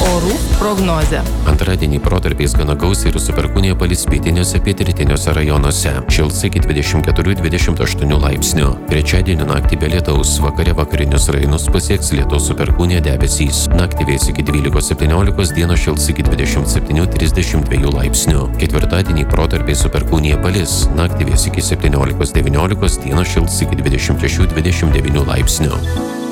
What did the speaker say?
Orų prognozė. Antradienį protarpiais gana gausiai ir su perkūnija palis pietiniuose pietrytiniuose rajonuose. Šils iki 24–28 laipsnių. Trečiadienį naktį be lietaus, vakare vakarinius rajonus pasieks lietaus su perkūnija debesys. Naktį vės iki 12–17, dieną šils iki 27–32 laipsnių. Ketvirtadienį protarpiais su perkūnija palis, naktį vės iki 17–19, dieną šils iki 26–29 laipsnių.